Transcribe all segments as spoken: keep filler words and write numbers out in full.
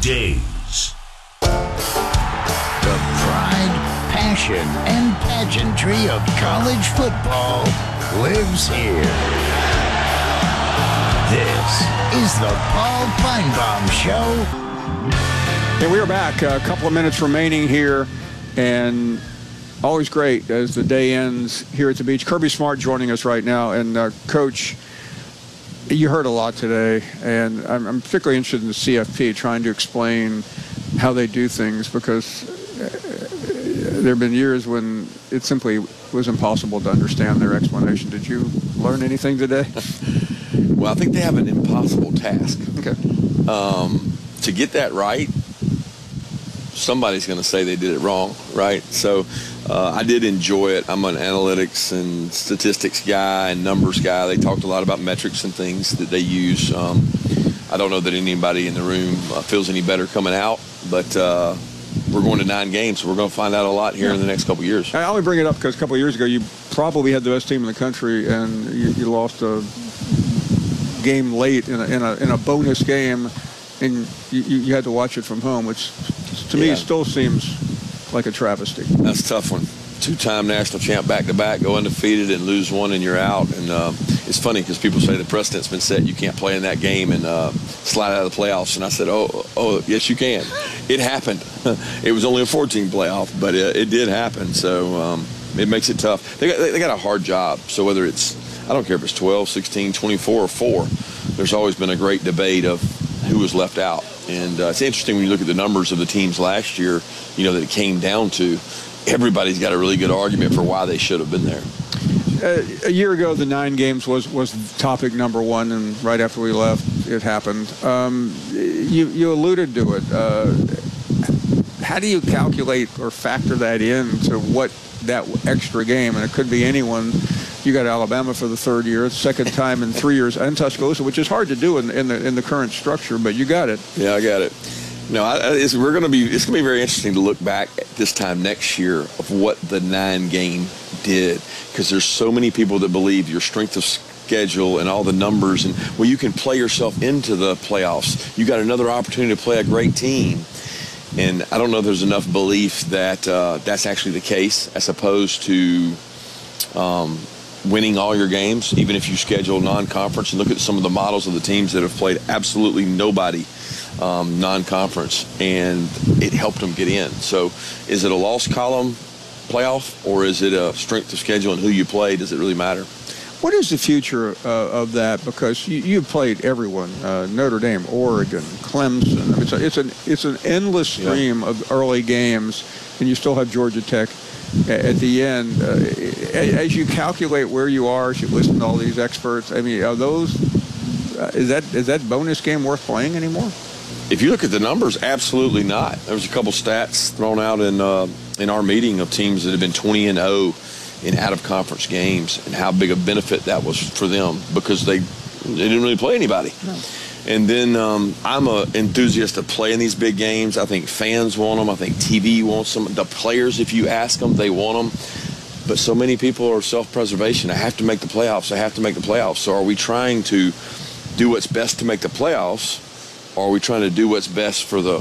days. The pride, passion, and pageantry of college football lives here. This is the Paul Finebaum Show. And we are back. A couple of minutes remaining here, and always great as the day ends here at the beach. Kirby Smart joining us right now. And, uh, Coach, you heard a lot today, and I'm, I'm particularly interested in the C F P trying to explain how they do things, because there have been years when it simply was impossible to understand their explanation. Did you learn anything today? Well, I think they have an impossible task. Okay. Um, to get that right, somebody's going to say they did it wrong, right? So uh, I did enjoy it. I'm an analytics and statistics guy and numbers guy. They talked a lot about metrics and things that they use. Um, I don't know that anybody in the room uh, feels any better coming out, but uh, we're going to nine games, so we're going to find out a lot here yeah. in the next couple of years. I only bring it up because a couple of years ago you probably had the best team in the country, and you, you lost a game late in a, in a, in a bonus game, and you, you had to watch it from home, which to me yeah. still seems like a travesty. That's a tough one. Two-time national champ back-to-back, go undefeated and lose one and you're out. And uh, it's funny because people say the precedent's been set. You can't play in that game and uh, slide out of the playoffs. And I said, oh, oh, yes, you can. It happened. It was only a four-team playoff, but it, it did happen. So um, it makes it tough. They got, they got a hard job. So whether it's, I don't care if it's twelve, sixteen, twenty-four, or four, there's always been a great debate of who was left out. And uh, it's interesting when you look at the numbers of the teams last year, you know, that it came down to. Everybody's got a really good argument for why they should have been there. Uh, a year ago, the nine games was, was topic number one, and right after we left, it happened. Um, you, you alluded to it. Uh, how do you calculate or factor that into what that extra game, and it could be anyone. You got Alabama for the third year, second time in three years, and Tuscaloosa, which is hard to do in, in the in the current structure, but you got it. Yeah, I got it. No, I, it's, we're going to be. It's going to be very interesting to look back at this time next year of what the nine game did, because there's so many people that believe your strength of schedule and all the numbers, and well, you can play yourself into the playoffs. You got another opportunity to play a great team, and I don't know if there's enough belief that uh, that's actually the case, as opposed to um, winning all your games, even if you schedule non-conference. And look at some of the models of the teams that have played absolutely nobody. Um, non-conference, and it helped them get in. So is it a loss column playoff, or is it a strength of schedule and who you play? Does it really matter? What is the future uh, of that? Because you, you've played everyone, uh, Notre Dame, Oregon, Clemson. I mean, it's, a, it's, an, it's an endless stream yeah. of early games, and you still have Georgia Tech at the end. Uh, as you calculate where you are, as you listen to all these experts, I mean, are those, uh, is that is that bonus game worth playing anymore? If you look at the numbers, absolutely not. There was a couple stats thrown out in uh, in our meeting of teams that have been twenty and oh in out-of-conference games, and how big a benefit that was for them, because they they didn't really play anybody. No. And then um, I'm an enthusiast of playing these big games. I think fans want them. I think T V wants them. The players, if you ask them, they want them. But so many people are self-preservation. I have to make the playoffs. I have to make the playoffs. So are we trying to do what's best to make the playoffs? Or are we trying to do what's best for the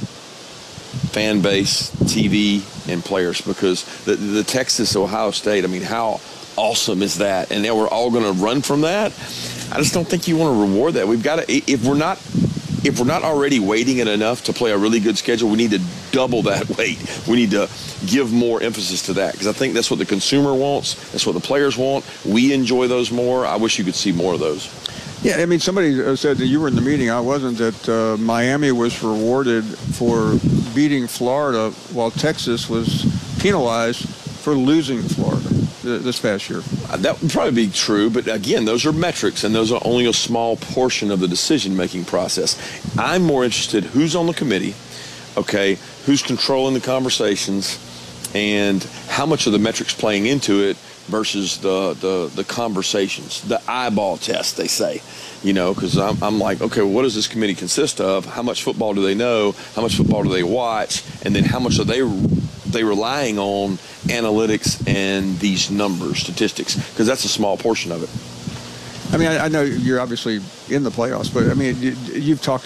fan base, T V, and players? Because the, the Texas-Ohio State, I mean, how awesome is that? And then we're all going to run from that? I just don't think you want to reward that. We've got to, if we're not, if we're not already weighting it enough to play a really good schedule, we need to double that weight. We need to give more emphasis to that, because I think that's what the consumer wants. That's what the players want. We enjoy those more. I wish you could see more of those. Yeah, I mean, somebody said that you were in the meeting. I wasn't. That uh, Miami was rewarded for beating Florida, while Texas was penalized for losing Florida this past year. That would probably be true, but again, those are metrics, and those are only a small portion of the decision-making process. I'm more interested who's on the committee, okay, who's controlling the conversations, and how much of the metrics playing into it versus the, the, the conversations, the eyeball test, they say, you know, because I'm, I'm like, okay, well, what does this committee consist of? How much football do they know? How much football do they watch? And then how much are they they relying on analytics and these numbers, statistics? Because that's a small portion of it. I mean, I, I know you're obviously in the playoffs, but I mean, you, you've talked to these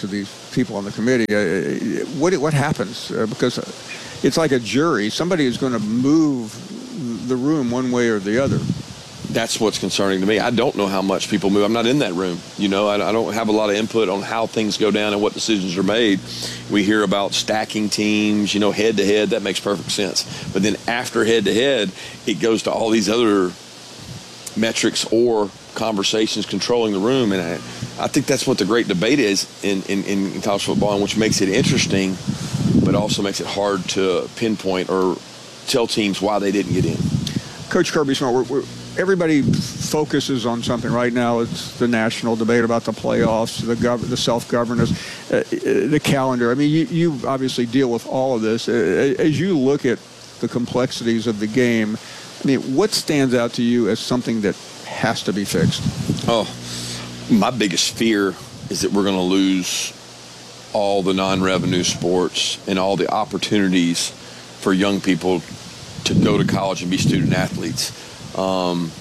people on the committee. Uh, what what happens? Uh, because it's like a jury. Somebody is going to move the room one way or the other. That's what's concerning to me. I don't know how much people move. I'm not in that room. You know, I, I don't have a lot of input on how things go down and what decisions are made. We hear about stacking teams, you know, head to head. That makes perfect sense. But then after head to head, it goes to all these other metrics or conversations controlling the room. And I, I think that's what the great debate is in, in, in college football, and which makes it interesting, but also makes it hard to pinpoint or tell teams why they didn't get in. Coach Kirby Smart, we're, we're everybody focuses on something right now. It's the national debate about the playoffs, the gov- the self-governance, uh, the calendar. I mean, you, you obviously deal with all of this. Uh, as you look at the complexities of the game, I mean, what stands out to you as something that has to be fixed? Oh, my biggest fear is that we're going to lose all the non-revenue sports and all the opportunities for young people to go to college and be student athletes. Um,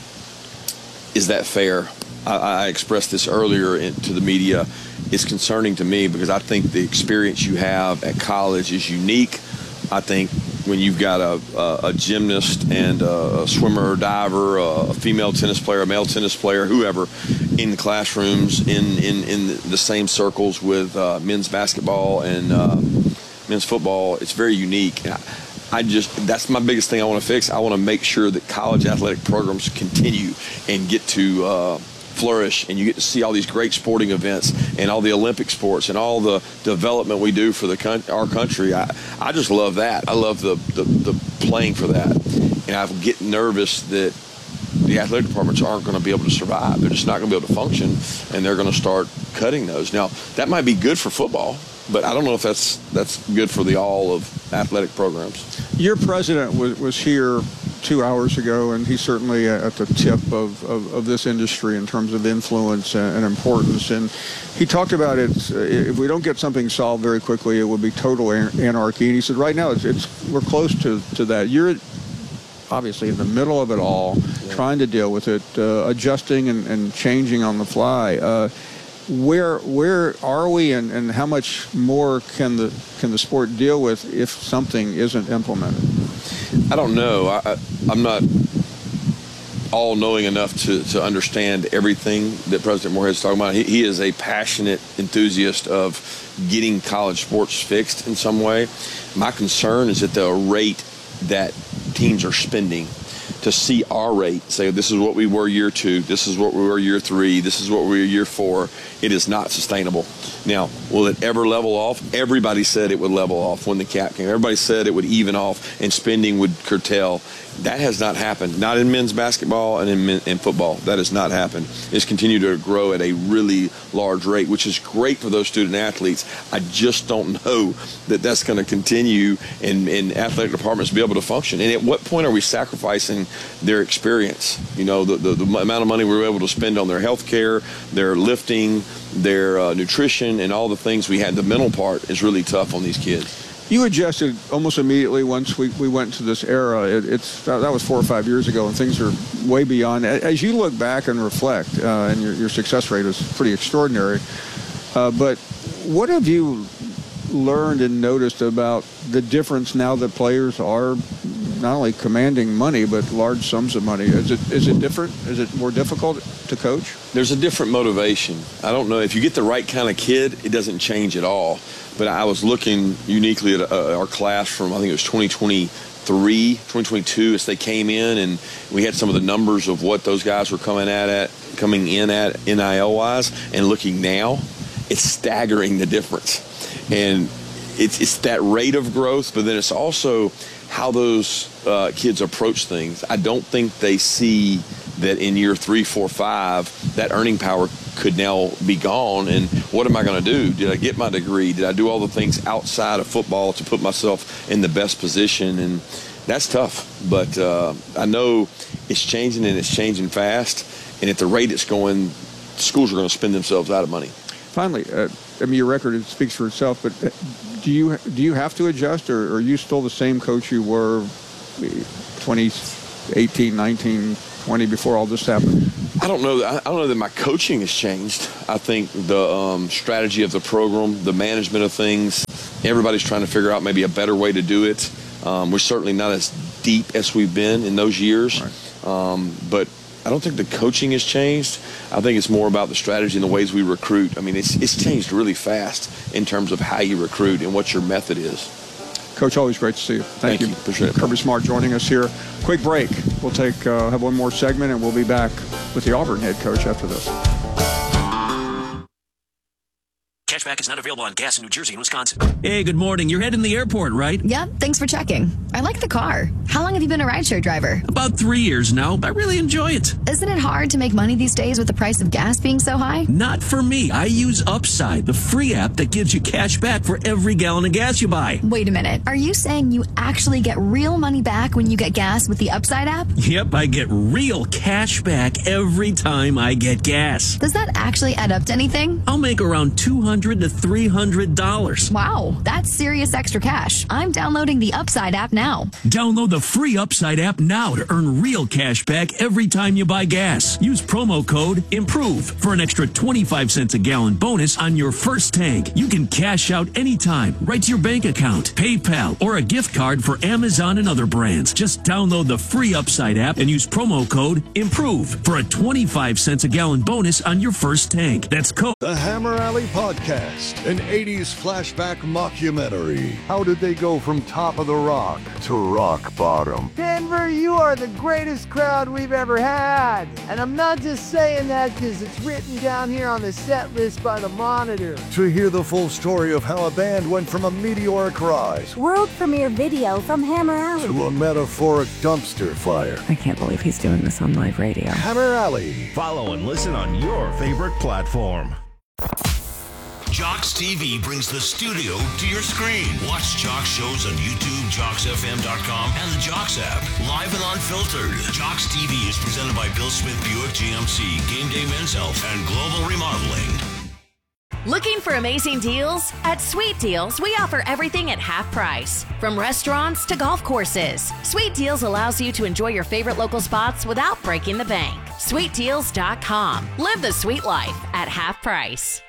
is that fair? I, I expressed this earlier in, to the media. It's concerning to me because I think the experience you have at college is unique. I think when you've got a, a, a gymnast and a, a swimmer or diver, a, a female tennis player, a male tennis player, whoever, in the classrooms, in, in, in the same circles with uh, men's basketball and uh, men's football, it's very unique. And I, I just, that's my biggest thing I want to fix. I want to make sure that college athletic programs continue and get to uh, flourish, and you get to see all these great sporting events and all the Olympic sports and all the development we do for the con- our country. I, I just love that. I love the, the, the playing for that. And I get nervous that the athletic departments aren't going to be able to survive. They're just not going to be able to function, and they're going to start cutting those. Now, that might be good for football, but I don't know if that's that's good for the all of athletic programs. Your president was, was here two hours ago, and he's certainly at the tip of, of, of this industry in terms of influence and, and importance. And he talked about it, if we don't get something solved very quickly, it would be total anarchy. And he said right now it's, it's we're close to, to that. You're obviously in the middle of it all, yeah. trying to deal with it, uh, adjusting and, and changing on the fly. Uh, Where where are we, and, and how much more can the can the sport deal with if something isn't implemented? I don't know. I, I'm not all-knowing enough to, to understand everything that President Moorhead's talking about. He, he is a passionate enthusiast of getting college sports fixed in some way. My concern is at the rate that teams are spending. To see our rate, say this is what we were year two, this is what we were year three, this is what we were year four, it is not sustainable. Now, will it ever level off? Everybody said it would level off when the cap came. Everybody said it would even off and spending would curtail. That has not happened. Not in men's basketball and in, men, in football. That has not happened. It's continued to grow at a really large rate, which is great for those student athletes. I just don't know that that's going to continue and, and athletic departments be able to function. And at what point are we sacrificing their experience? You know, the, the, the amount of money we were able to spend on their health care, their lifting, their uh, nutrition, and all the things we had. The mental part is really tough on these kids. You adjusted almost immediately once we, we went to this era. It, it's that was four or five years ago, and things are way beyond. As you look back and reflect, uh, and your, your success rate is pretty extraordinary, uh, but what have you learned and noticed about the difference now that players are not only commanding money, but large sums of money? Is it is it different? Is it more difficult to coach? There's a different motivation. I don't know. If you get the right kind of kid, it doesn't change at all. But I was looking uniquely at uh, our class from, I think it was twenty twenty-three, twenty twenty-two, as they came in, and we had some of the numbers of what those guys were coming at, at coming in at N I L-wise, and looking now, it's staggering the difference. And it's, it's that rate of growth, but then it's also how those uh, kids approach things. I don't think they see that in year three, four, five, that earning power could now be gone. And what am I going to do? Did I get my degree? Did I do all the things outside of football to put myself in the best position? And that's tough. But uh, I know it's changing, and it's changing fast. And at the rate it's going, schools are going to spend themselves out of money. Finally, uh, I mean, your record, it speaks for itself, but do you do you have to adjust, or, or are you still the same coach you were twenty eighteen, nineteen, twenty before all this happened? I don't know. I don't know that my coaching has changed. I think the um, strategy of the program, the management of things, everybody's trying to figure out maybe a better way to do it. Um, we're certainly not as deep as we've been in those years, right. um, but I don't think the coaching has changed. I think it's more about the strategy and the ways we recruit. I mean, it's it's changed really fast in terms of how you recruit and what your method is. Coach, always great to see you. Thank, Thank you. you. Appreciate it. Kirby Smart joining us here. Quick break. We'll take uh, have one more segment, and we'll be back with the Auburn head coach after this. Cashback is not available on gas in New Jersey and Wisconsin. Hey, good morning. You're heading to the airport, right? Yep, thanks for checking. I like the car. How long have you been a rideshare driver? About three years now. I really enjoy it. Isn't it hard to make money these days with the price of gas being so high? Not for me. I use Upside, the free app that gives you cash back for every gallon of gas you buy. Wait a minute. Are you saying you actually get real money back when you get gas with the Upside app? Yep, I get real cash back every time I get gas. Does that actually add up to anything? I'll make around two hundred to three hundred dollars. Wow, that's serious extra cash. I'm downloading the Upside app now. Download the free Upside app now to earn real cash back every time you buy gas. Use promo code IMPROVE for an extra twenty-five cents a gallon bonus on your first tank. You can cash out anytime, right to your bank account, PayPal, or a gift card for Amazon and other brands. Just download the free Upside app and use promo code IMPROVE for a twenty-five cents a gallon bonus on your first tank. That's code. The Hammer Alley Podcast, an eighties flashback mockumentary. How did they go from top of the rock to rock bottom? Denver, you are the greatest crowd we've ever had. And I'm not just saying that because it's written down here on the set list by the Monitor. To hear the full story of how a band went from a meteoric rise world premiere video from Hammer Alley to a metaphoric dumpster fire. I can't believe he's doing this on live radio. Hammer Alley. Follow and listen on your favorite platform. Jocks T V brings the studio to your screen. Watch Jocks shows on YouTube, jocks f m dot com, and the Jocks app. Live and unfiltered. Jocks T V is presented by Bill Smith Buick G M C, Game Day Men's Health, and Global Remodeling. Looking for amazing deals? At Sweet Deals, we offer everything at half price. From restaurants to golf courses, Sweet Deals allows you to enjoy your favorite local spots without breaking the bank. sweet deals dot com. Live the sweet life at half price.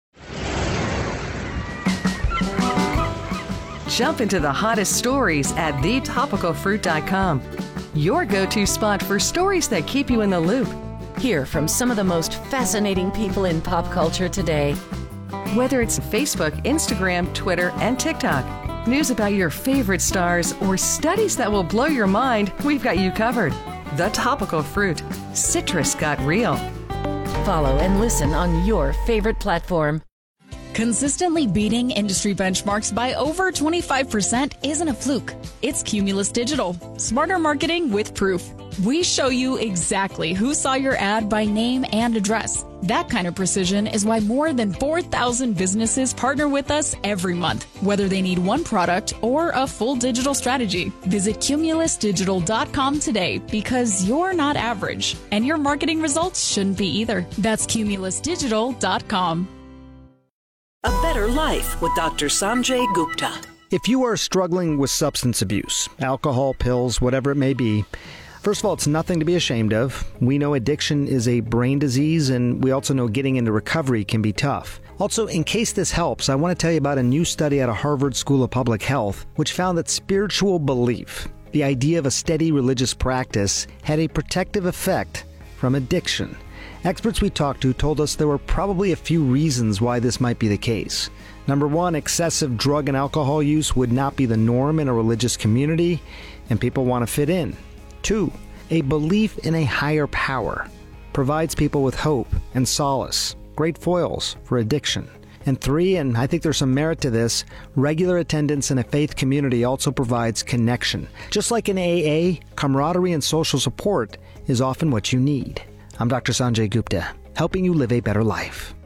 Jump into the hottest stories at the topical fruit dot com. Your go-to spot for stories that keep you in the loop. Hear from some of the most fascinating people in pop culture today. Whether it's Facebook, Instagram, Twitter, and TikTok, news about your favorite stars, or studies that will blow your mind, we've got you covered. The Topical Fruit. Citrus got real. Follow and listen on your favorite platform. Consistently beating industry benchmarks by over twenty-five percent isn't a fluke. It's Cumulus Digital. Smarter marketing with proof. We show you exactly who saw your ad by name and address. That kind of precision is why more than four thousand businesses partner with us every month, whether they need one product or a full digital strategy. Visit cumulus digital dot com today because you're not average, and your marketing results shouldn't be either. That's cumulus digital dot com. A Better Life with Doctor Sanjay Gupta. If you are struggling with substance abuse, alcohol, pills, whatever it may be, first of all, it's nothing to be ashamed of. We know addiction is a brain disease, and we also know getting into recovery can be tough. Also, in case this helps, I want to tell you about a new study out of Harvard School of Public Health, which found that spiritual belief, the idea of a steady religious practice, had a protective effect from addiction. Experts we talked to told us there were probably a few reasons why this might be the case. Number one, excessive drug and alcohol use would not be the norm in a religious community, and people want to fit in. Two, a belief in a higher power provides people with hope and solace, great foils for addiction. And three, and I think there's some merit to this, regular attendance in a faith community also provides connection. Just like in A A, camaraderie and social support is often what you need. I'm Doctor Sanjay Gupta, helping you live a better life.